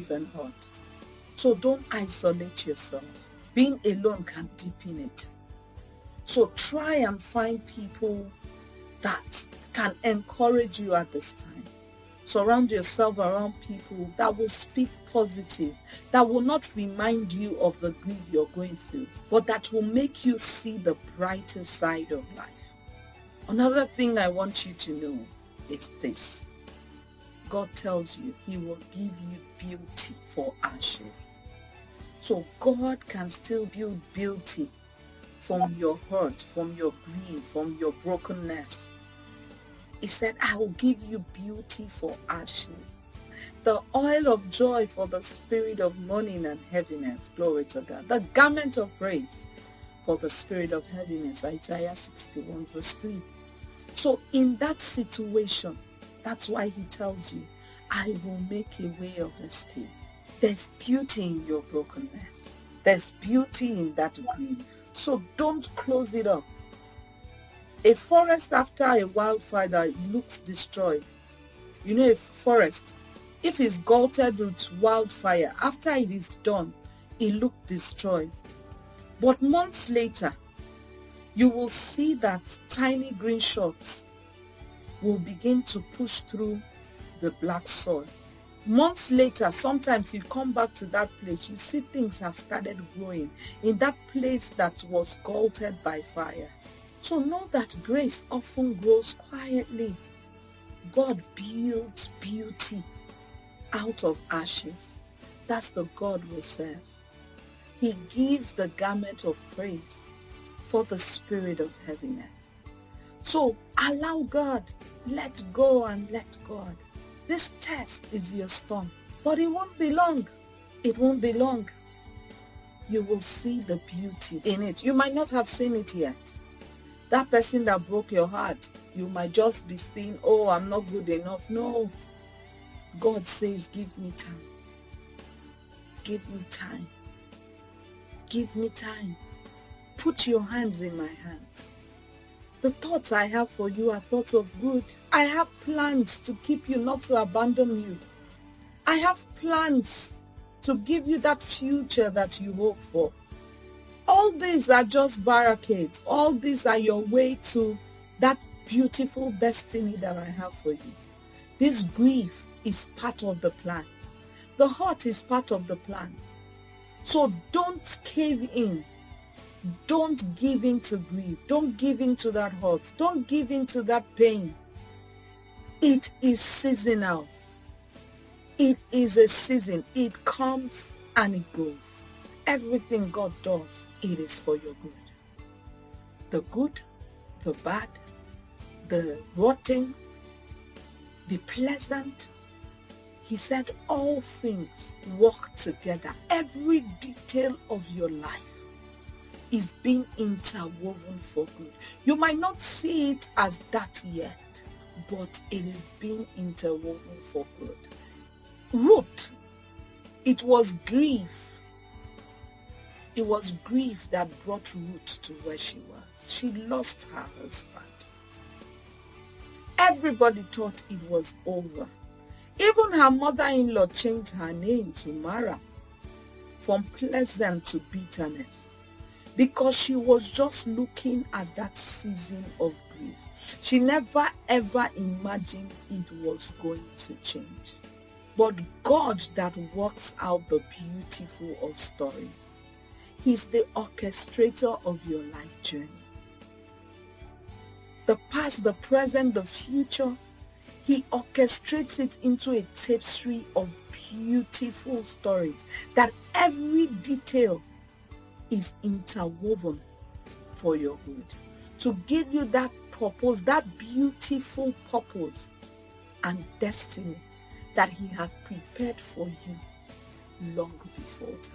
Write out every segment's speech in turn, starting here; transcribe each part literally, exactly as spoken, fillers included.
grief and hurt. So don't isolate yourself. Being alone can deepen it. So try and find people that can encourage you at this time. Surround yourself around people that will speak positive, that will not remind you of the grief you're going through, but that will make you see the brighter side of life. Another thing I want you to know is this. God tells you he will give you beauty for ashes. So God can still build beauty from your hurt, from your grief, from your brokenness. He said, I will give you beauty for ashes. The oil of joy for the spirit of mourning and heaviness. Glory to God. The garment of praise for the spirit of heaviness. Isaiah sixty-one verse three. So in that situation, that's why he tells you, I will make a way of escape. There's beauty in your brokenness. There's beauty in that grief. So don't close it up. A forest after a wildfire looks destroyed. You know a forest, if it's gutted with wildfire, after it is done, it looks destroyed. But months later, you will see that tiny green shoots will begin to push through the black soil. Months later, sometimes you come back to that place, you see things have started growing in that place that was gutted by fire. So know that grace often grows quietly. God builds beauty out of ashes. That's the God we serve. He gives the garment of praise for the spirit of heaviness. So allow God, let go and let God. This test is your storm, but it won't be long. It won't be long. You will see the beauty in it. You might not have seen it yet. That person that broke your heart, you might just be saying, oh, I'm not good enough. No. God says, give me time. Give me time. Give me time. Put your hands in my hands. The thoughts I have for you are thoughts of good. I have plans to keep you, not to abandon you. I have plans to give you that future that you hope for. All these are just barricades. All these are your way to that beautiful destiny that I have for you. This grief is part of the plan. The hurt is part of the plan. So don't cave in. Don't give in to grief. Don't give in to that hurt. Don't give in to that pain. It is seasonal. It is a season. It comes and it goes. Everything God does, it is for your good. The good, the bad, the rotten, the pleasant. He said all things work together. Every detail of your life is being interwoven for good. You might not see it as that yet, but it is being interwoven for good. Ruth, it was grief. It was grief that brought Ruth to where she was. She lost her husband. Everybody thought it was over. Even her mother-in-law changed her name to Mara, from pleasant to bitterness, because she was just looking at that season of grief. She never ever imagined it was going to change. But God that works out the beautiful of stories, He's the orchestrator of your life journey. The past, the present, the future, He orchestrates it into a tapestry of beautiful stories that every detail is interwoven for your good, to give you that purpose, that beautiful purpose and destiny that He had prepared for you long before time.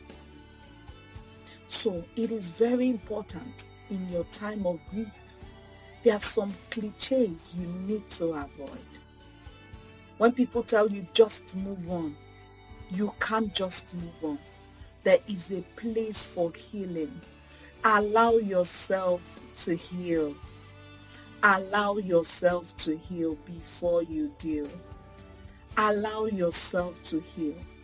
So it is very important in your time of grief. There are some cliches you need to avoid. When people tell you just move on, you can't just move on. There is a place for healing. Allow yourself to heal. Allow yourself to heal before you deal. Allow yourself to heal.